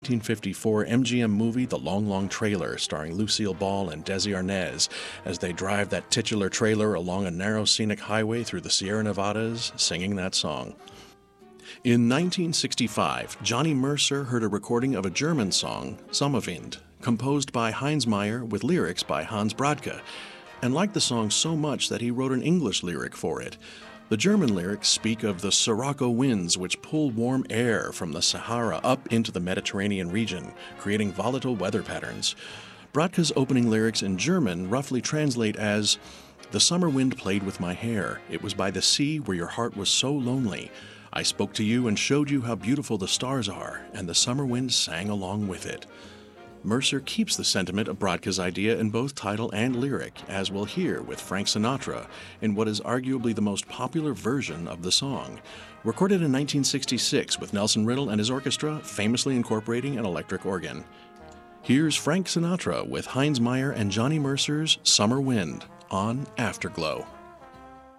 1954 MGM movie The Long Long Trailer, starring Lucille Ball and Desi Arnaz, as they drive that titular trailer along a narrow scenic highway through the Sierra Nevadas, singing that song. In 1965, Johnny Mercer heard a recording of a German song, Sommerwind, composed by Heinz Meyer with lyrics by Hans Brodke, and liked the song so much that he wrote an English lyric for it. The German lyrics speak of the Sirocco winds which pull warm air from the Sahara up into the Mediterranean region, creating volatile weather patterns. Brodke's opening lyrics in German roughly translate as, "The summer wind played with my hair. It was by the sea where your heart was so lonely. I spoke to you and showed you how beautiful the stars are, and the summer wind sang along with it." Mercer keeps the sentiment of Brodke's idea in both title and lyric, as we'll hear with Frank Sinatra, in what is arguably the most popular version of the song. Recorded in 1966 with Nelson Riddle and his orchestra, famously incorporating an electric organ. Here's Frank Sinatra with Heinz Meyer and Johnny Mercer's Summer Wind on Afterglow.